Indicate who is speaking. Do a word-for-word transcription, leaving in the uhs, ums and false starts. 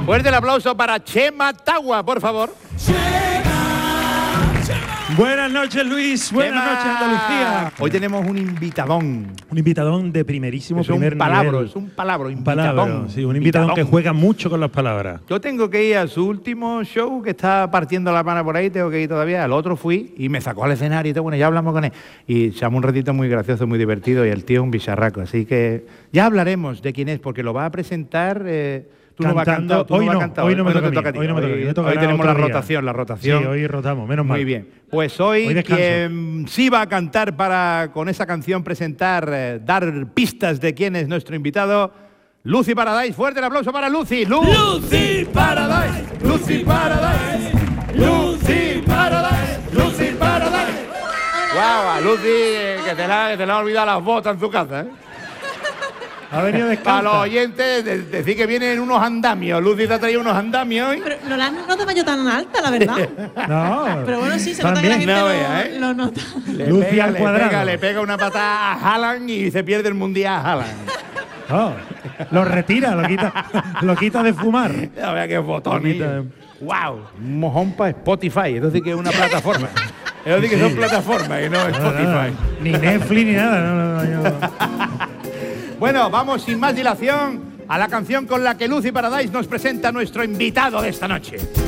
Speaker 1: Fuerte el aplauso para Chema Tagua, por favor.
Speaker 2: Buenas noches, Luis. Buenas
Speaker 1: Chema.
Speaker 2: noches, Andalucía.
Speaker 1: Hoy tenemos un invitadón.
Speaker 2: Un invitadón de primerísimo
Speaker 1: Es
Speaker 2: primer
Speaker 1: un palabro,
Speaker 2: nivel.
Speaker 1: es un palabro,
Speaker 2: Un palabra,
Speaker 1: invitadón.
Speaker 2: sí, un invitadón que juega mucho con las palabras.
Speaker 1: Yo tengo que ir a su último show, que está partiendo la pana por ahí, tengo que ir todavía. Al otro fui y me sacó al escenario y todo, bueno, ya hablamos con él. Y se llamó un ratito muy gracioso, muy divertido, y el tío es un bicharraco. Así que ya hablaremos de quién es, porque lo va a presentar... Eh, Tú no vas a cantar, tú
Speaker 2: hoy
Speaker 1: no,
Speaker 2: no,
Speaker 1: vas a cantar,
Speaker 2: hoy no me
Speaker 1: te
Speaker 2: toca a mí,
Speaker 1: a ti.
Speaker 2: hoy no me toca a mí, me tocará
Speaker 1: Hoy tenemos
Speaker 2: otro
Speaker 1: la
Speaker 2: día.
Speaker 1: rotación, la rotación.
Speaker 2: Sí, hoy rotamos, menos mal.
Speaker 1: Muy bien. Pues hoy
Speaker 2: Hoy descanso.
Speaker 1: quien sí va a cantar para con esa canción presentar, eh, dar pistas de quién es nuestro invitado, Lucy Paradise. Fuerte el aplauso para Lucy. Lu Lucy Paradise, Lucy Paradise, Lucy Paradise, Lucy Paradise. Guau, a Lucy, eh, que te la, que te la ha olvidado las botas en su casa, ¿eh?
Speaker 2: Ha venido
Speaker 1: Para
Speaker 2: descalza.
Speaker 1: los oyentes, de- decir que vienen unos andamios. Lucy te ha traído unos andamios hoy.
Speaker 3: Pero Lola no te vaya tan alta, la verdad.
Speaker 2: No.
Speaker 3: Pero bueno, sí, se nota que la
Speaker 2: También.
Speaker 3: gente
Speaker 1: no
Speaker 3: lo,
Speaker 1: vea, ¿eh?
Speaker 3: lo nota.
Speaker 1: Le
Speaker 2: Lucy
Speaker 1: pega,
Speaker 2: al
Speaker 1: le
Speaker 2: cuadrado.
Speaker 1: pega, le pega una patada a Haaland y se pierde el mundial a Haaland.
Speaker 2: No, lo retira, lo quita, lo quita de fumar.
Speaker 1: Ya vea qué botón.
Speaker 2: Bonita.
Speaker 1: Wow, un mojón para Spotify. Eso sí que es una plataforma. Eso sí que son plataformas y no
Speaker 2: No, no,
Speaker 1: Spotify.
Speaker 2: ni Netflix ni nada. No, no, no, yo-
Speaker 1: Bueno, vamos sin más dilación a la canción con la que Lucy Paradise nos presenta a nuestro invitado de esta noche.